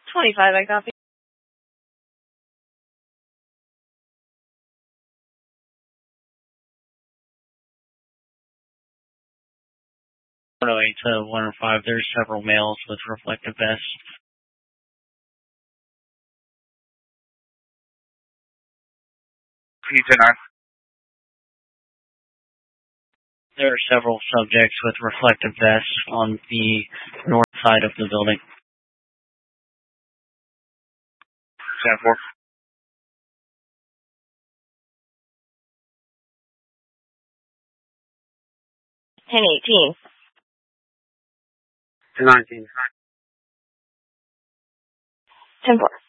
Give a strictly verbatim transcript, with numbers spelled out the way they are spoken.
twenty-five, I copy. one oh eight to one oh five, there's several males with reflective vests. Can you deny? There are several subjects with reflective vests on the north side of the building. ten four. ten eighteen. ten nineteen. ten four.